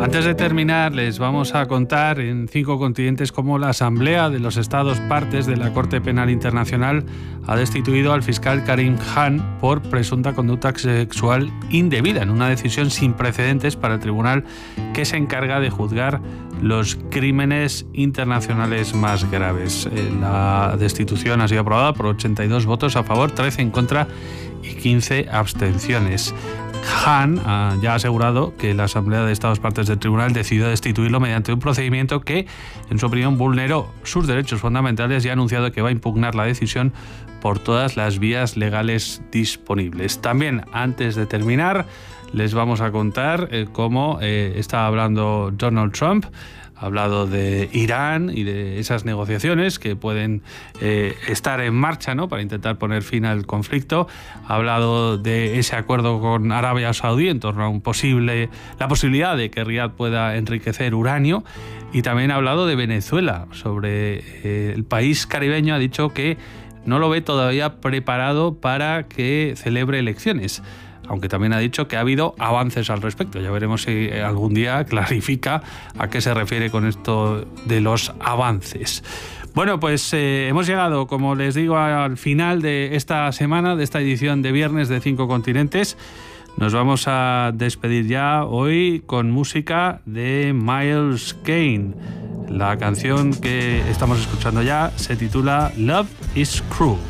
Antes de terminar, les vamos a contar en 5 continentes cómo la Asamblea de los Estados partes de la Corte Penal Internacional ha destituido al fiscal Karim Khan por presunta conducta sexual indebida, en una decisión sin precedentes para el tribunal que se encarga de juzgar los crímenes internacionales más graves. La destitución ha sido aprobada por 82 votos a favor, 13 en contra y 15 abstenciones. Khan ya ha asegurado que la Asamblea de Estados partes del tribunal decidió destituirlo mediante un procedimiento que, en su opinión, vulneró sus derechos fundamentales y ha anunciado que va a impugnar la decisión por todas las vías legales disponibles. También, antes de terminar, les vamos a contar cómo está hablando Donald Trump. Ha hablado de Irán y de esas negociaciones que pueden estar en marcha, ¿no?, para intentar poner fin al conflicto. Ha hablado de ese acuerdo con Arabia Saudí en torno a la posibilidad de que Riad pueda enriquecer uranio. Y también ha hablado de Venezuela, sobre el país caribeño. Ha dicho que no lo ve todavía preparado para que celebre elecciones, aunque también ha dicho que ha habido avances al respecto. Ya veremos si algún día clarifica a qué se refiere con esto de los avances. Bueno, pues hemos llegado, como les digo, al final de esta semana, de esta edición de viernes de 5 continentes. Nos vamos a despedir ya hoy con música de Miles Kane. La canción que estamos escuchando ya se titula Love is Cruel.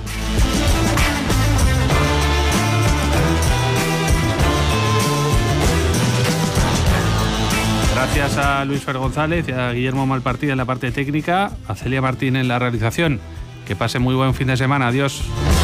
Gracias a Luis Fer González y a Guillermo Malpartida en la parte técnica, a Celia Martín en la realización. Que pase muy buen fin de semana. Adiós.